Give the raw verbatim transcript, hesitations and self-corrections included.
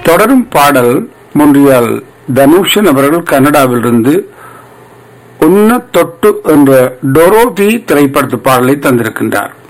தொடரும் பாடல் மொன்றியால் தனுஷன் அவர்கள் கனடாவிலிருந்து உன்ன தொட்டு என்ற டொரோதி திரைப்படத்து பாடலை தந்திருக்கின்றார்.